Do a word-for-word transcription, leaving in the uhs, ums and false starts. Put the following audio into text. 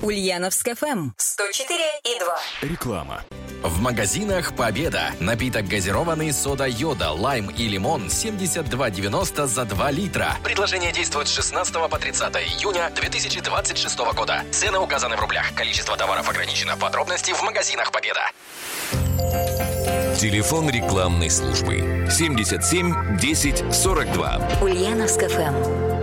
Ульяновск эф эм сто четыре и два. Реклама. В магазинах «Победа». Напиток газированный сода йода, лайм и лимон семьдесят два девяносто за два литра. Предложение действует с шестнадцатого по тридцатое июня две тысячи двадцать шестого года. Цены указаны в рублях. Количество товаров ограничено. Подробности в магазинах «Победа». Телефон рекламной службы семьдесят семь десять сорок два. Ульяновск эф эм.